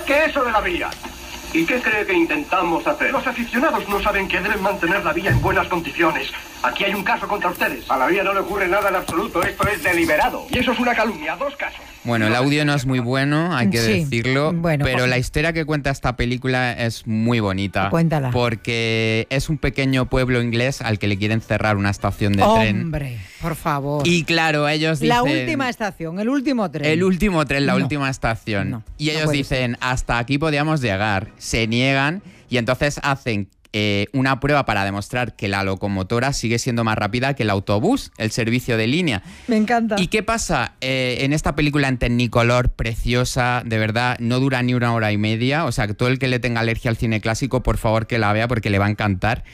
saque eso de la vía. ¿Y qué cree que intentamos hacer? Los aficionados no saben que deben mantener la vía en buenas condiciones. Aquí hay un caso contra ustedes. A la vía no le ocurre nada en absoluto. Esto es deliberado. Y eso es una calumnia. 2 casos. Bueno, el audio no es muy bueno, hay que decirlo, bueno, pero la historia que cuenta esta película es muy bonita. Cuéntala. Porque es un pequeño pueblo inglés al que le quieren cerrar una estación de tren. Hombre, por favor. Y claro, ellos dicen... La última estación, el último tren. El último tren, la última estación. No, y ellos no puede dicen, hasta aquí podíamos llegar. Se niegan y entonces hacen una prueba para demostrar que la locomotora sigue siendo más rápida que el autobús, el servicio de línea. Me encanta. ¿Y qué pasa? En esta película en Technicolor, preciosa, de verdad, no dura ni 1 hora y media. O sea, que todo el que le tenga alergia al cine clásico, por favor que la vea porque le va a encantar.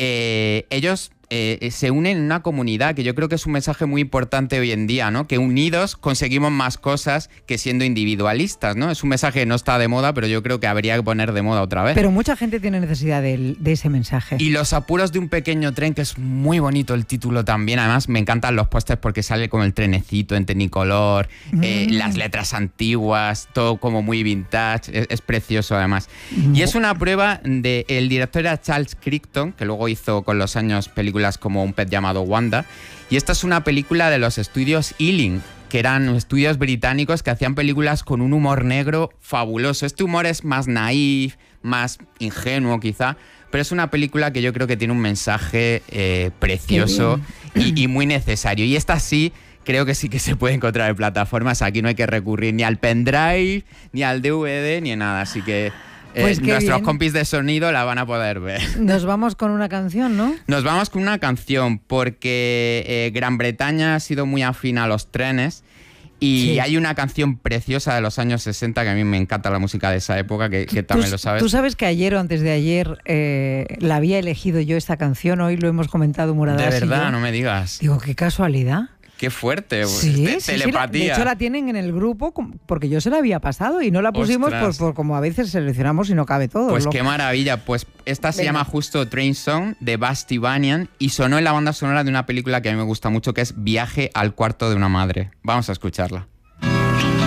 Ellos se unen en una comunidad, que yo creo que es un mensaje muy importante hoy en día, ¿no? Que unidos conseguimos más cosas que siendo individualistas, ¿no? Es un mensaje que no está de moda, pero yo creo que habría que poner de moda otra vez. Pero mucha gente tiene necesidad de ese mensaje. Y los apuros de un pequeño tren, que es muy bonito el título también. Además, me encantan los pósters porque sale como el trenecito en Technicolor, las letras antiguas, todo como muy vintage. Es precioso, además. Y es una prueba de... El director era Charles Crichton, que luego hizo con los años películas como Un pez llamado Wanda. Y esta es una película de los estudios Ealing, que eran estudios británicos que hacían películas con un humor negro fabuloso. Este humor es más naif, más ingenuo quizá, pero es una película que yo creo que tiene un mensaje precioso y muy necesario. Y esta sí, creo que sí que se puede encontrar en plataformas. Aquí no hay que recurrir ni al pendrive, ni al DVD, ni a nada. Así que pues nuestros compis de sonido la van a poder ver. Nos vamos con una canción, ¿no? Nos vamos con una canción porque Gran Bretaña ha sido muy afín a los trenes. Y hay una canción preciosa de los años 60 que a mí me encanta la música de esa época, que también lo sabes. Tú sabes que ayer o antes de ayer la había elegido yo esta canción, hoy lo hemos comentado Muradas. De verdad, y yo. No me digas. Digo, qué casualidad. Qué fuerte, sí, telepatía. De hecho la tienen en el grupo porque yo se la había pasado y no la pusimos por como a veces seleccionamos y no cabe todo. Pues qué maravilla. Pues esta se llama justo Train Song de Basti Banyan y sonó en la banda sonora de una película que a mí me gusta mucho, que es Viaje al cuarto de una madre. Vamos a escucharla.